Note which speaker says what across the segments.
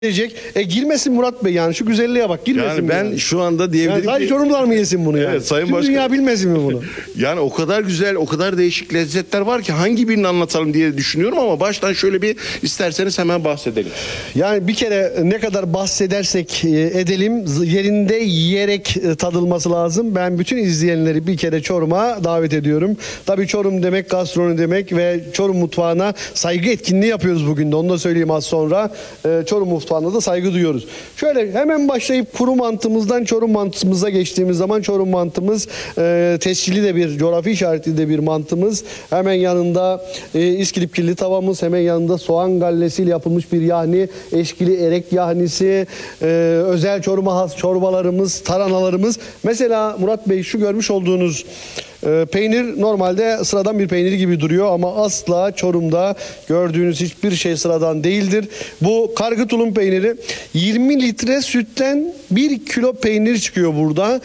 Speaker 1: Girecek. Girmesin Murat Bey, yani şu güzelliğe bak, girmesin.
Speaker 2: Yani ben
Speaker 1: yani.
Speaker 2: şu anda diyebilirim
Speaker 1: Sadece
Speaker 2: ki
Speaker 1: Çorumlular mı yesin bunu yani?
Speaker 2: Evet, Sayın
Speaker 1: Tüm
Speaker 2: Başkan.
Speaker 1: dünya bilmesin mi bunu?
Speaker 2: Yani o kadar güzel, o kadar değişik lezzetler var ki hangi birini anlatalım diye düşünüyorum ama baştan şöyle bir isterseniz hemen bahsedelim.
Speaker 1: Yani bir kere ne kadar bahsedersek edelim, yerinde yiyerek tadılması lazım. Ben bütün izleyenleri bir kere Çorum'a davet ediyorum. Tabii Çorum demek gastronomi demek ve Çorum mutfağına saygı etkinliği yapıyoruz bugün de. Onu da söyleyeyim az sonra. Çorum mutfağına da saygı duyuyoruz. Şöyle hemen başlayıp kuru mantımızdan Çorum mantımıza geçtiğimiz zaman, Çorum mantımız tescilli de bir, coğrafi işaretli de bir mantımız. Hemen yanında İskilipkilli tavamız, hemen yanında soğan gallesiyle yapılmış bir yahni, eşkili erek yahnisi, özel Çorum'a has çorbalarımız, tarhanalarımız. Mesela Murat Bey, şu görmüş olduğunuz peynir normalde sıradan bir peynir gibi duruyor ama asla Çorum'da gördüğünüz hiçbir şey sıradan değildir. Bu kargı tulum peyniri. 20 litre sütten 1 kilo peynir çıkıyor burada.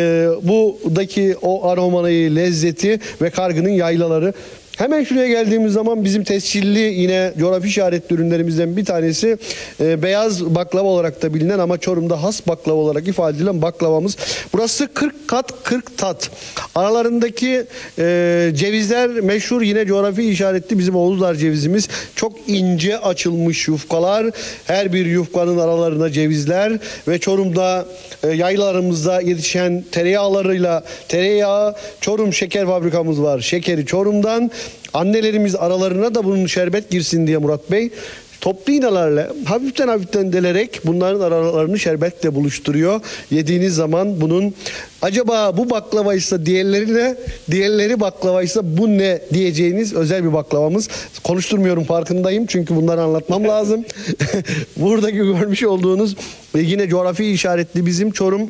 Speaker 1: Buradaki o aromayı, lezzeti ve kargının yaylaları. Hemen şuraya geldiğimiz zaman bizim tescilli yine coğrafi işaretli ürünlerimizden bir tanesi beyaz baklava olarak da bilinen ama Çorum'da has baklava olarak ifade edilen baklavamız. Burası 40 kat 40 tat. Aralarındaki cevizler meşhur, yine coğrafi işaretli bizim Oğuzlar cevizimiz. Çok ince açılmış yufkalar. Her bir yufkanın aralarına cevizler ve Çorum'da yaylalarımızda yetişen tereyağlarıyla, tereyağı, Çorum şeker fabrikamız var. Şekeri Çorum'dan. Annelerimiz aralarına da bunun şerbet girsin diye Murat Bey toplu iğnelerle hafiften delerek bunların aralarını şerbetle buluşturuyor. Yediğiniz zaman bunun acaba bu baklavaysa diğerleri ne? Diğerleri baklavaysa bu ne diyeceğiniz özel bir baklavamız. Konuşturmuyorum, farkındayım çünkü bunları anlatmam lazım. Buradaki görmüş olduğunuz yine coğrafi işaretli bizim Çorum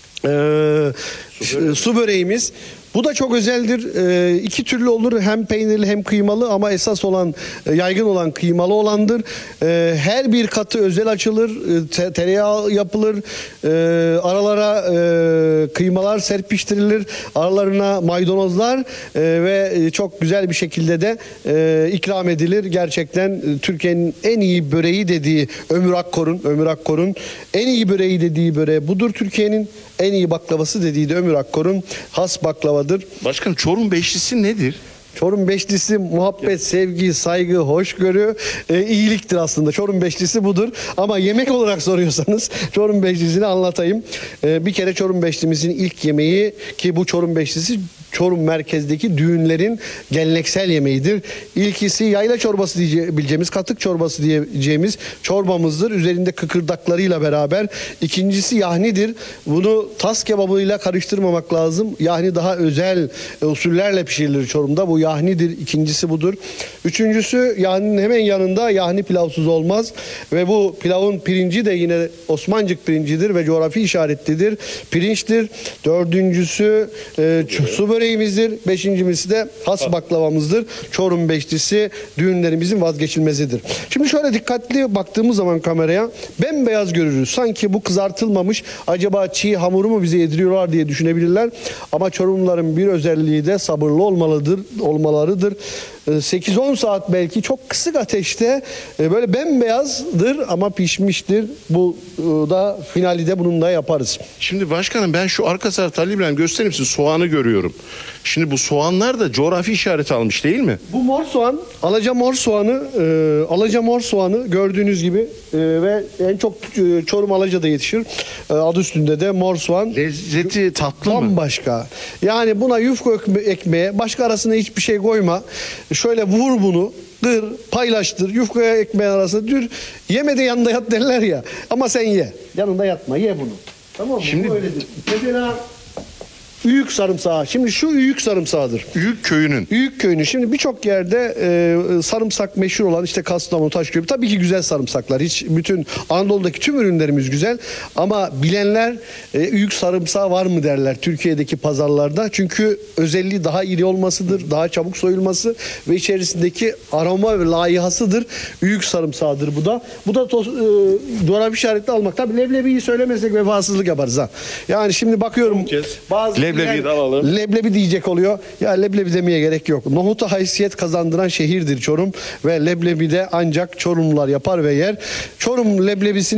Speaker 1: su böreğimiz. Bu da çok özeldir. İki türlü olur. Hem peynirli hem kıymalı ama esas olan, yaygın olan kıymalı olandır. Her bir katı özel açılır. Tereyağı yapılır. Aralara kıymalar serpiştirilir. Aralarına maydanozlar ve çok güzel bir şekilde de ikram edilir. Gerçekten Türkiye'nin en iyi böreği dediği Ömür Akkor'un en iyi böreği dediği böreği budur. Türkiye'nin en iyi baklavası dediği de Ömür Akkor'un has baklavadır.
Speaker 2: Başkanım, Çorum beşlisi nedir?
Speaker 1: Çorum beşlisi muhabbet, sevgi, saygı, hoşgörü, iyiliktir aslında. Çorum beşlisi budur. Ama yemek olarak soruyorsanız Çorum beşlisini anlatayım. Bir kere Çorum beşlimizin ilk yemeği, ki bu Çorum beşlisi Çorum merkezdeki düğünlerin geleneksel yemeğidir. İlkisi yayla çorbası diyebileceğimiz, katık çorbası diyeceğimiz çorbamızdır. Üzerinde kıkırdaklarıyla beraber. İkincisi yahnidir. Bunu tas kebabıyla karıştırmamak lazım. Yahni daha özel usullerle pişirilir Çorum'da. Bu yahnidir. İkincisi budur. Üçüncüsü, yahninin hemen yanında yahni pilavsız olmaz. Ve bu pilavın pirinci de yine Osmancık pirincidir ve coğrafi işaretlidir. Pirinçtir. Dördüncüsü su böreğimizdir. Beşincisi de has baklavamızdır. Çorum beşlisi düğünlerimizin vazgeçilmezidir. Şimdi şöyle dikkatli baktığımız zaman kameraya bembeyaz görürüz. Sanki bu kızartılmamış, acaba çiğ hamuru mu bize yediriyorlar diye düşünebilirler. Ama Çorumluların bir özelliği de sabırlı olmalarıdır. 8-10 saat belki çok kısık ateşte böyle bembeyazdır ama pişmiştir. Bu da finalde bununla yaparız.
Speaker 2: Şimdi başkanım, ben şu arka tarafta Ali İbrahim göstereyim size, soğanı görüyorum. Şimdi bu soğanlar da coğrafi işaret almış değil mi?
Speaker 1: Bu mor soğan, alaca mor soğanı gördüğünüz gibi ve en çok Çorum Alaca'da yetişir. Adı üstünde de mor soğan.
Speaker 2: Lezzeti tatlı mı?
Speaker 1: Bambaşka. Yani buna yufka ekmeğe, başka arasına hiçbir şey koyma. Şöyle vur bunu, kır, paylaştır, yufkaya ekmeğin arasına dür. Yeme de yanında yat derler ya. Ama sen ye. Yanında yatma, ye bunu. Tamam mı?
Speaker 2: Şimdi
Speaker 1: bu öyledir. Mesela Üyük sarımsağı. Şimdi şu Üyük sarımsağıdır.
Speaker 2: Üyük köyünün.
Speaker 1: Üyük köyünün. Şimdi birçok yerde sarımsak meşhur olan işte Kastamonu, Taşköprü. Tabii ki güzel sarımsaklar. Hiç bütün Anadolu'daki tüm ürünlerimiz güzel. Ama bilenler Üyük sarımsağı var mı derler Türkiye'deki pazarlarda. Çünkü özelliği daha iri olmasıdır. Daha çabuk soyulması ve içerisindeki aroma ve layihasıdır. Üyük sarımsağıdır bu da. Bu da coğrafi işaretli almak. Tabii leblebiyi söylemesek vefasızlık yaparız ha. Yani şimdi bakıyorum bazı
Speaker 2: Leblebiyi de alalım.
Speaker 1: Leblebi diyecek oluyor. Ya leblebi demeye gerek yok. Nohuta haysiyet kazandıran şehirdir Çorum ve leblebi de ancak Çorumlular yapar ve yer. Çorum leblebisini